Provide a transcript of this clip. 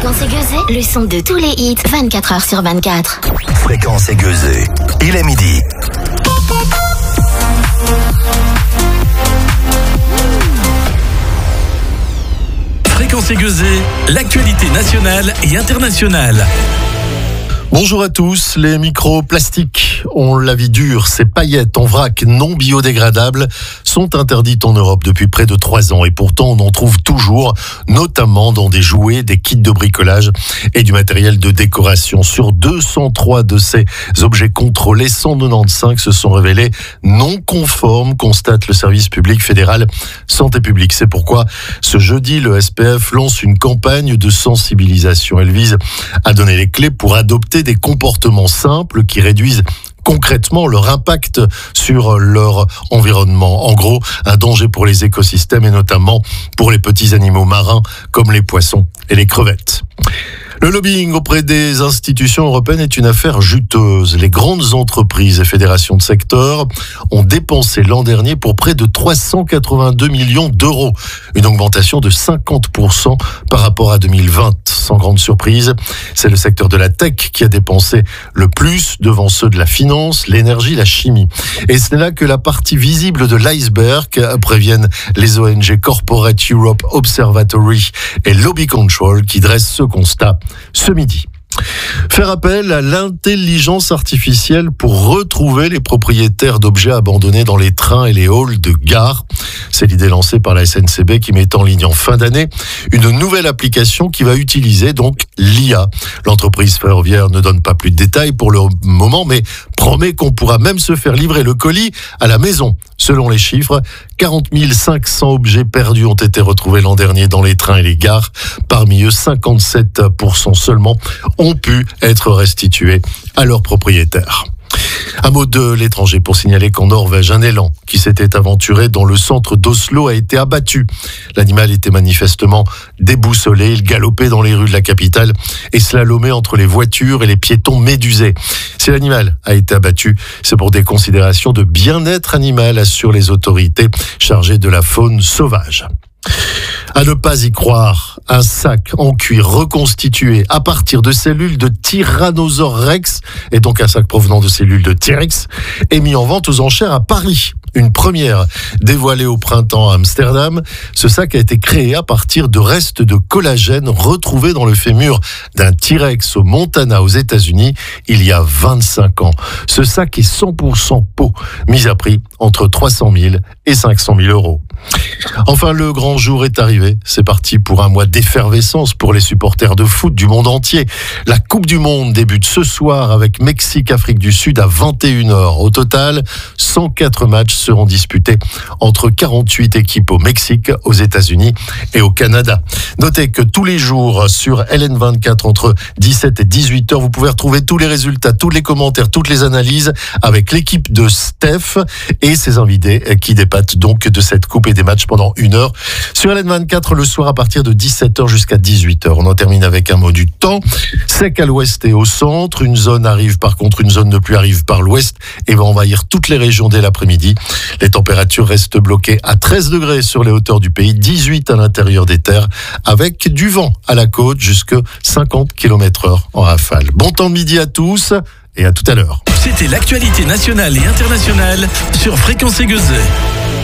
Fréquence aiguisée, le son de tous les hits, 24h/24. Fréquence aiguisée, il est midi. Fréquence aiguisée, l'actualité nationale et internationale. Bonjour à tous. Les microplastiques ont la vie dure. Ces paillettes en vrac non biodégradables sont interdites en Europe depuis près de 3 ans. Et pourtant, on en trouve toujours, notamment dans des jouets, des kits de bricolage et du matériel de décoration. Sur 203 de ces objets contrôlés, 195 se sont révélés non conformes, constate le service public fédéral Santé publique. C'est pourquoi ce jeudi, le SPF lance une campagne de sensibilisation. Elle vise à donner les clés pour adopter des comportements simples qui réduisent concrètement leur impact sur leur environnement. En gros, un danger pour les écosystèmes et notamment pour les petits animaux marins comme les poissons et les crevettes. Le lobbying auprès des institutions européennes est une affaire juteuse. Les grandes entreprises et fédérations de secteur ont dépensé l'an dernier pour près de 382 millions d'euros. Une augmentation de 50% par rapport à 2020. Sans grande surprise, c'est le secteur de la tech qui a dépensé le plus devant ceux de la finance, l'énergie, la chimie. Et c'est là que la partie visible de l'iceberg, préviennent les ONG Corporate Europe Observatory et Lobby Control qui dressent ce constat ce midi. Faire appel à l'intelligence artificielle pour retrouver les propriétaires d'objets abandonnés dans les trains et les halls de gare. C'est l'idée lancée par la SNCB qui met en ligne en fin d'année une nouvelle application qui va utiliser donc l'IA. L'entreprise ferroviaire ne donne pas plus de détails pour le moment, mais promet qu'on pourra même se faire livrer le colis à la maison. Selon les chiffres, 40 500 objets perdus ont été retrouvés l'an dernier dans les trains et les gares. Parmi eux, 57% seulement ont pu être restitués à leurs propriétaires. Un mot de l'étranger pour signaler qu'en Norvège, un élan qui s'était aventuré dans le centre d'Oslo a été abattu. L'animal était manifestement déboussolé, il galopait dans les rues de la capitale et slalomait entre les voitures et les piétons médusés. Si l'animal a été abattu, c'est pour des considérations de bien-être animal, assurent les autorités chargées de la faune sauvage. À ne pas y croire, un sac en cuir reconstitué à partir de cellules de Tyrannosaure Rex, et donc un sac provenant de cellules de T-Rex, est mis en vente aux enchères à Paris. Une première dévoilée au printemps à Amsterdam. Ce sac a été créé à partir de restes de collagène retrouvés dans le fémur d'un T-Rex au Montana aux États-Unis il y a 25 ans. Ce sac est 100% peau, mis à prix entre 300 000 et 500 000 euros. Enfin, le grand jour est arrivé. C'est parti pour un mois d'effervescence pour les supporters de foot du monde entier. La Coupe du Monde débute ce soir avec Mexique-Afrique du Sud à 21h. Au total, 104 matchs seront disputés entre 48 équipes au Mexique, aux États-Unis et au Canada. Notez que tous les jours sur LN24 entre 17 et 18h, vous pouvez retrouver tous les résultats, tous les commentaires, toutes les analyses avec l'équipe de Steph et ses invités qui débattent donc de cette coupe et des matchs pendant 1 heure. Sur LN24 le soir à partir de 17h jusqu'à 18h. On en termine avec un mot du temps. Sec à l'ouest et au centre. Une zone arrive par contre, une zone de pluie arrive par l'ouest et va envahir toutes les régions dès l'après-midi. Les températures restent bloquées à 13 degrés sur les hauteurs du pays, 18 à l'intérieur des terres, avec du vent à la côte jusqu'à 50 km/h en rafale. Bon temps de midi à tous et à tout à l'heure. C'était l'actualité nationale et internationale sur Fréquence aiguisée.